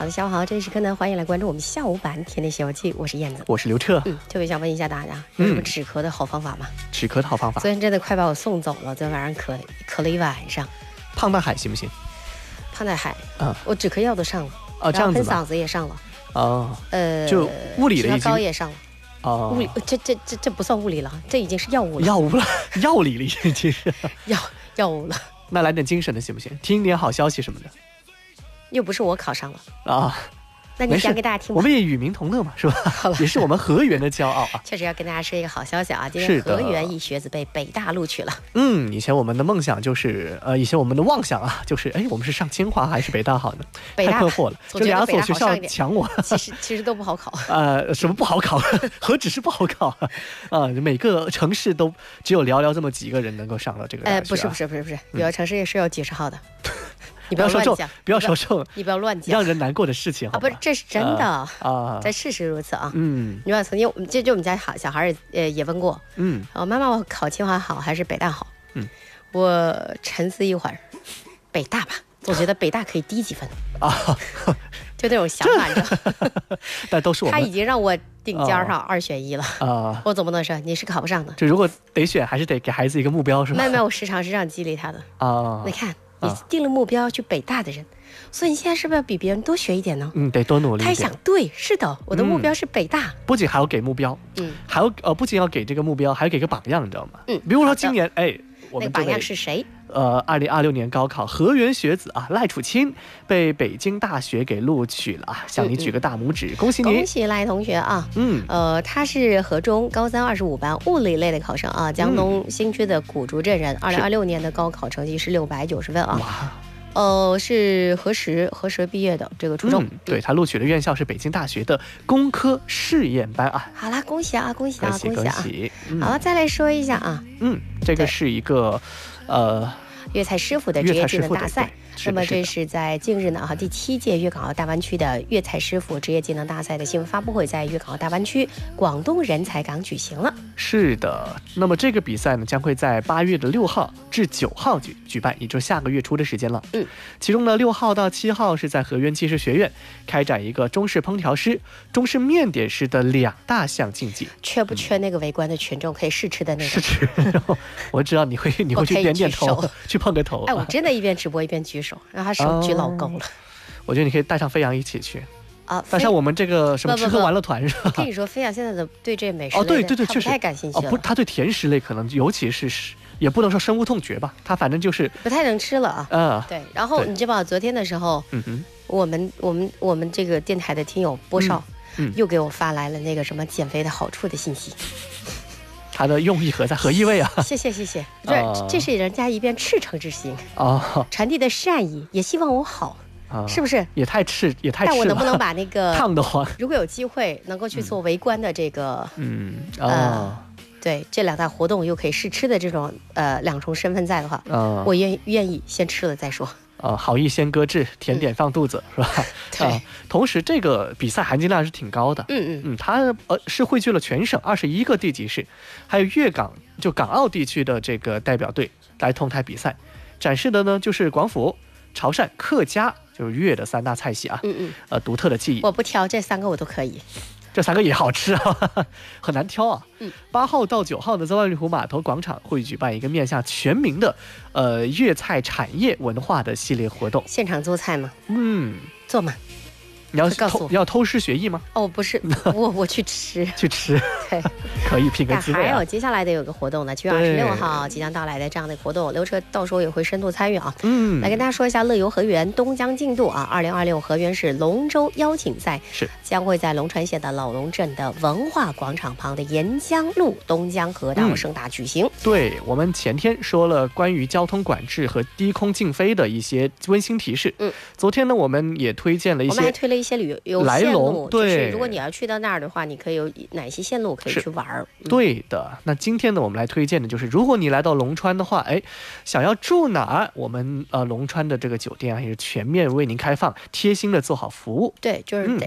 的，下午好，这一时刻呢，欢迎来关注我们下午版《天天西游记》，我是燕子， 我是刘彻。 特别想问一下大家，有什么止咳的好方法吗？ 止咳的好方法， 昨天真的快把我送走了，昨天晚上咳了一晚上。 胖大海行不行？ 胖大海，我止咳药都上了， 这样子喷嗓子也上了， 就物理的已经膏也上了。物理这不算物理了，这已经是药物了。 药理了已经是药物了。 那来点精神的行不行？听点好消息什么的。 又不是我考上了啊， 那你讲给大家听吧。 我们也与民同乐嘛，是吧？也是我们河源的骄傲啊。 确实要跟大家说一个好消息啊，今天河源一学子被北大录取了。 以前我们的梦想就是以前我们的妄想啊，就是我们是上清华还是北大好呢？ 北大太困惑了，这两所学校抢我。 其实都不好考。 什么不好考？何止是不好考啊！每个城市都只有寥寥这么几个人能够上到这个大学。 不是，有的城市也是有几十号的。你不要说这种， 不要说这种， 你不要乱讲， 让人难过的事情啊！不是，这是真的啊，在事实如此啊。你知道曾经就我们家小孩也问过，妈妈我考清华好还是北大好？我沉思一会儿，北大吧，总觉得北大可以低几分啊，就那种想法，你知道。 但都是我们， 他已经让我顶尖上2选1了啊，我总不能说你是考不上的。 就如果得选，还是得给孩子一个目标，是吧？ 没有，我时常是这样激励他的啊。你看。你定了目标去北大的人，所以你现在是不是要比别人多学一点呢？ 得多努力一点。 他想，对，是的，我的目标是北大。 不仅还要给目标，还要不仅要给这个目标，还要给个榜样，你知道吗？比如说今年，我们那个榜样是谁 ？2026年高考河源学子啊，赖楚钦被北京大学给录取了啊！向你举个大拇指，恭喜你！ 恭喜赖同学啊！他是河中高三25班物理类的考生啊，江东新区的古竹镇人，2026年的高考成绩是690分啊！哇！是何时毕业的这个初中？ 对，他录取的院校是北京大学的工科试验班啊！ 好啦，恭喜啊！恭喜！好了，再来说一下啊， 这个是一个粤菜师傅的职业技能大赛。那么这是在近日呢，第7届粤港澳大湾区的粤菜师傅职业技能大赛的新闻发布会在粤港澳大湾区广东人才港举行了。 是的，那么这个比赛呢将会在8月6号至9号举办，也就是下个月初的时间了。其中呢6号到7号是在河源技师学院开展一个中式烹调师、中式面点师的2大项竞技。 缺不缺那个围观的群众可以试吃的那种？ 试吃，我知道你会去点头，去碰个头。 我真的一边直播一边举手，然后他手举老高了。 我觉得你可以带上飞扬一起去啊，带上我们这个什么吃喝玩乐团是吧？ 我跟你说，飞扬现在的对这美食对，确实不太感兴趣了。 不，他对甜食类可能，尤其是也不能说深恶痛绝吧，他反正就是不太能吃了啊。对，然后你知道昨天的时候，我们这个电台的听友波少又给我发来了那个什么减肥的好处的信息。 他的用意何在？何意味啊？ 谢谢，这是人家一片赤诚之心传递的善意，也希望我好，是不是？ 也太赤了。 但我能不能把那个烫得慌？ 如果有机会能够去做围观的这个，对，这2大活动又可以试吃的这种2重身份在的话，我愿意先吃了再说。 好意先搁置，甜点放肚子，是吧？ 对。 同时，这个比赛含金量是挺高的。它是汇聚了全省21个地级市，还有粤港港澳地区的这个代表队来同台比赛，展示的呢就是广府、潮汕、客家就是粤的3大菜系啊。独特的技艺。 我不挑，这3个我都可以。 这3个也好吃啊，很难挑啊。8号到9号呢，在万里湖码头广场会举办一个面向全民的粤菜产业文化的系列活动。 现场做菜吗？做吗？ 你要偷师学艺吗？ 不是，我去吃。 去吃，对，可以品个滋味。 还有接下来的有个活动呢，7月26号即将到来的这样的活动，刘彻到时候也会深度参与啊。来跟大家说一下乐游河源东江进度啊，2026河源市龙舟邀请赛是将会在龙川县的老龙镇的文化广场旁的沿江路东江河道盛大举行。对， 我们前天说了关于交通管制和低空竞飞的一些温馨提示。昨天呢，我们也推荐了一些， 我们还推了一些旅游线路，就是如果你要去到那儿的话，你可以有哪些线路可以去玩。 对的，那今天呢，我们来推荐的就是，如果你来到龙川的话，想要住哪儿，我们龙川的这个酒店啊，也是全面为您开放，贴心的做好服务。 对，就是